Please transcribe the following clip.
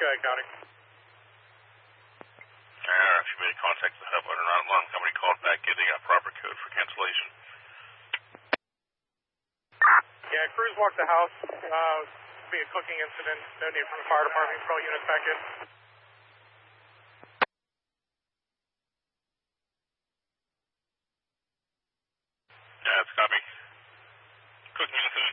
ahead, County. If you made contact with the hub under non-alarm company, called back in. They got proper code for cancellation. Yeah, crews walked the house. Be a cooking incident. No need for the fire department. Throw units back in. Yeah, that's copy. Cooking incident.